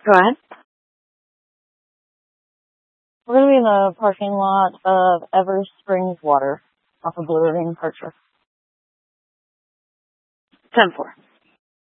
Go ahead. We're going to be in the parking lot of Ever Springs Water off of Blue Ridge Park. 10-4.